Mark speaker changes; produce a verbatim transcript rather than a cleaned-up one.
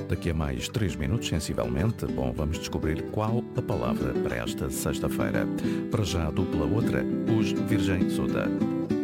Speaker 1: Daqui a mais três minutos, sensivelmente, bom, vamos descobrir qual a palavra para esta sexta-feira. Para já, a dupla outra, os Virgem Suda.